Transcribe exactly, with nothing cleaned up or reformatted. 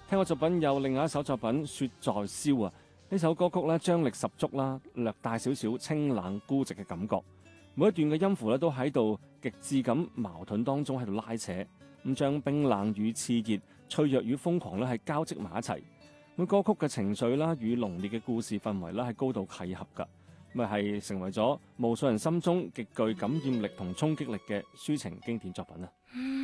聽過作品有另外一首作品《雪在燒》啊，呢首歌曲咧張力十足啦，略帶少少清冷孤寂嘅感覺。每一段嘅音符咧都喺度極致咁矛盾當中喺度拉扯，咁將冰冷與熾熱、脆弱與瘋狂咧係交織埋一齊。咁歌曲嘅情緒啦與濃烈嘅故事氛圍啦係高度契合㗎，咪係成為咗無數人心中極具感染力同衝擊力嘅抒情經典作品啊！